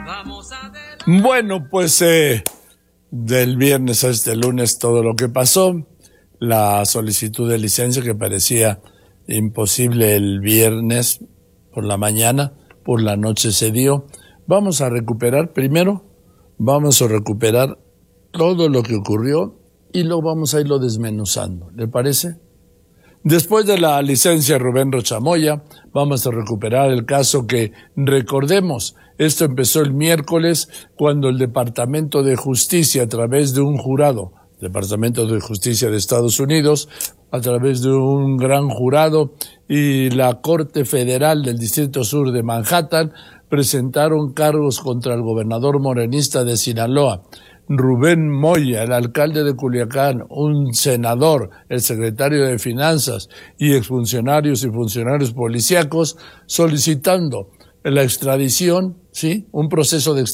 Bueno, pues del viernes a este lunes todo lo que pasó, la solicitud de licencia que parecía imposible el viernes por la mañana, por la noche se dio. Vamos a recuperar todo lo que ocurrió y luego vamos a irlo desmenuzando, ¿le parece? Después de la licencia Rubén Rochamoya, vamos a recuperar el caso que, recordemos, esto empezó el miércoles cuando el Departamento de Justicia, a través de un jurado, Departamento de Justicia de Estados Unidos, a través de un gran jurado y la Corte Federal del Distrito Sur de Manhattan, presentaron cargos contra el gobernador morenista de Sinaloa, Rubén Moya, el alcalde de Culiacán, un senador, el secretario de Finanzas y exfuncionarios y funcionarios policíacos solicitando la extradición, ¿sí? Un proceso de